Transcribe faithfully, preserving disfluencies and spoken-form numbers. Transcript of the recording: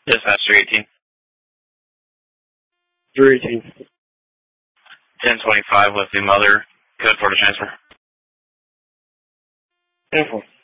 Dispatch three eighteen. three eighteen. ten twenty-five with the mother. Code for the transfer. Info.